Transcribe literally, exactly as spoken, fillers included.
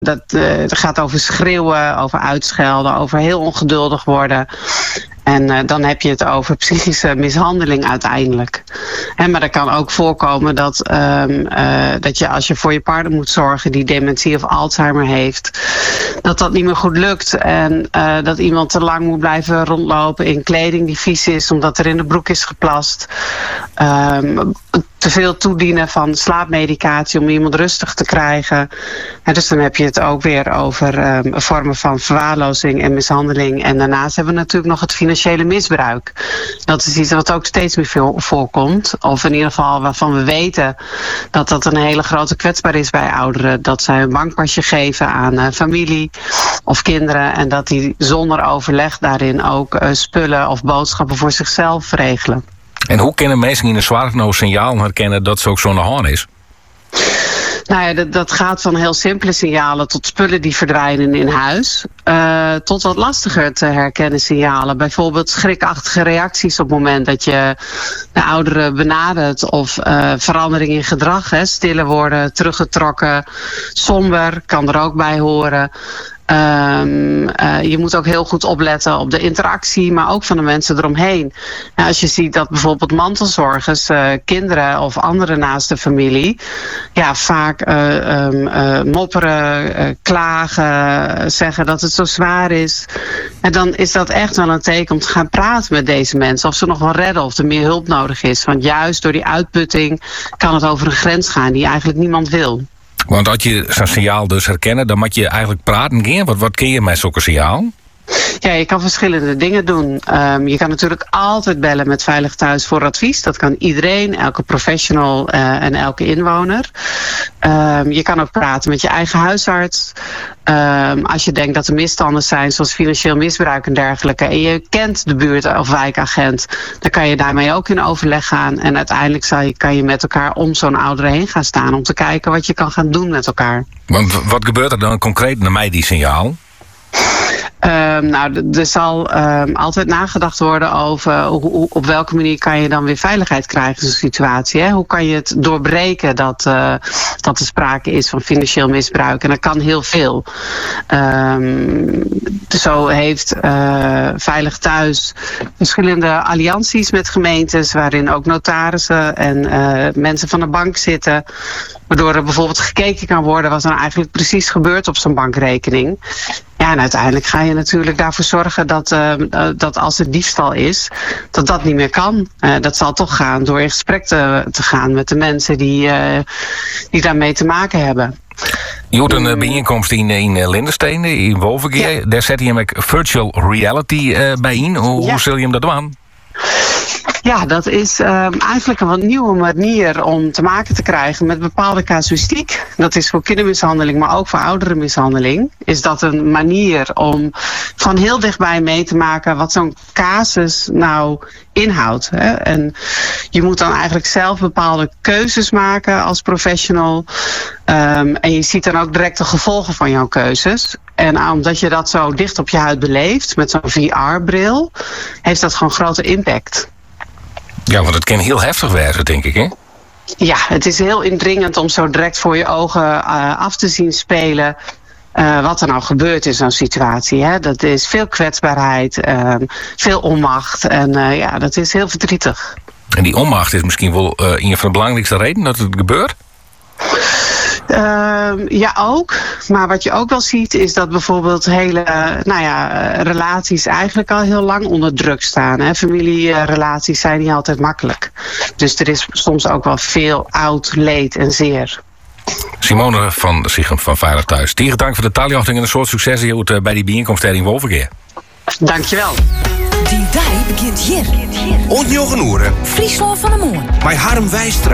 Dat uh, het gaat over schreeuwen, over uitschelden, over heel ongeduldig worden. En uh, dan heb je het over psychische mishandeling uiteindelijk. He, maar er kan ook voorkomen dat, um, uh, dat je als je voor je partner moet zorgen die dementie of Alzheimer heeft, dat dat niet meer goed lukt. En uh, dat iemand te lang moet blijven rondlopen in kleding die vies is omdat er in de broek is geplast. Um, te veel toedienen van slaapmedicatie om iemand rustig te krijgen. En dus dan heb je het ook weer over um, vormen van verwaarlozing en mishandeling. En daarnaast hebben we natuurlijk nog het financiële misbruik. Dat is iets wat ook steeds meer veel voorkomt. Of in ieder geval waarvan we weten dat dat een hele grote kwetsbaar is bij ouderen. Dat zij een bankpasje geven aan uh, familie of kinderen. En dat die zonder overleg daarin ook uh, spullen of boodschappen voor zichzelf regelen. En hoe kunnen mensen in een zwaar nou signaal herkennen dat ze ook zo'n hand is? Nou ja, dat, dat gaat van heel simpele signalen tot spullen die verdwijnen in huis. Uh, tot wat lastiger te herkennen signalen. Bijvoorbeeld schrikachtige reacties op het moment dat je de ouderen benadert. Of uh, verandering in gedrag, hè, stiller worden, teruggetrokken, somber, kan er ook bij horen. Um, uh, je moet ook heel goed opletten op de interactie, maar ook van de mensen eromheen. Nou, als je ziet dat bijvoorbeeld mantelzorgers, uh, kinderen of anderen naast de familie, ja, vaak uh, um, uh, mopperen, uh, klagen, zeggen dat het zo zwaar is. En dan is dat echt wel een teken om te gaan praten met deze mensen. Of ze nog wel redden, of er meer hulp nodig is. Want juist door die uitputting kan het over een grens gaan die eigenlijk niemand wil. Want als je zo'n signaal dus herkennen, dan moet je eigenlijk praten gaan. Wat, wat kun je met zo'n signaal? Ja, je kan verschillende dingen doen. Um, je kan natuurlijk altijd bellen met Veilig Thuis voor advies. Dat kan iedereen, elke professional uh, en elke inwoner. Um, je kan ook praten met je eigen huisarts. Um, als je denkt dat er misstanden zijn, zoals financieel misbruik en dergelijke, en je kent de buurt- of wijkagent, dan kan je daarmee ook in overleg gaan. En uiteindelijk zal je, kan je met elkaar om zo'n oudere heen gaan staan om te kijken wat je kan gaan doen met elkaar. Want wat gebeurt er dan concreet naar mij die signaal? Um, nou, er zal um, altijd nagedacht worden over hoe, hoe, op welke manier kan je dan weer veiligheid krijgen in zo'n situatie. Hè? Hoe kan je het doorbreken dat, uh, dat er sprake is van financieel misbruik? En dat kan heel veel. Um, zo heeft uh, Veilig Thuis verschillende allianties met gemeentes, waarin ook notarissen en uh, mensen van de bank zitten. Waardoor er bijvoorbeeld gekeken kan worden wat er nou eigenlijk precies gebeurt op zo'n bankrekening. Ja, en uiteindelijk ga je natuurlijk daarvoor zorgen dat, uh, dat als er diefstal is, dat dat niet meer kan. Uh, dat zal toch gaan door in gesprek te, te gaan met de mensen die, uh, die daarmee te maken hebben. Je hoort een uh, bijeenkomst in, in Lindenstein, in Wolverkeer. Ja. Daar zet je hem ook virtual reality uh, bij in. Hoe, ja. hoe zul je hem dat doen? Ja, dat is um, eigenlijk een wat nieuwe manier om te maken te krijgen met bepaalde casuïstiek. Dat is voor kindermishandeling, maar ook voor ouderenmishandeling. Is dat een manier om van heel dichtbij mee te maken wat zo'n casus nou inhoudt. Hè? En je moet dan eigenlijk zelf bepaalde keuzes maken als professional. Um, en je ziet dan ook direct de gevolgen van jouw keuzes. En omdat je dat zo dicht op je huid beleeft met zo'n V R-bril, heeft dat gewoon grote impact. Ja, want het kan heel heftig werken, denk ik, hè? Ja, het is heel indringend om zo direct voor je ogen uh, af te zien spelen uh, wat er nou gebeurt in zo'n situatie. Hè? Dat is veel kwetsbaarheid, uh, veel onmacht en uh, ja, dat is heel verdrietig. En die onmacht is misschien wel uh, een van de belangrijkste redenen dat het gebeurt? Uh, ja, ook. Maar wat je ook wel ziet is dat bijvoorbeeld hele uh, nou ja, relaties eigenlijk al heel lang onder druk staan. Hè. Familierelaties zijn niet altijd makkelijk. Dus er is soms ook wel veel oud leed en zeer. Simone van Sichem van Veilig Thuis. Tegen dank voor de taaljochting en een soort succes hier bij die bijeenkomst in Wolverkeer. Dankjewel. Die dag begint hier. Ontjoegen oeren. Friesland van de Moon. Bij Harm Wijstra.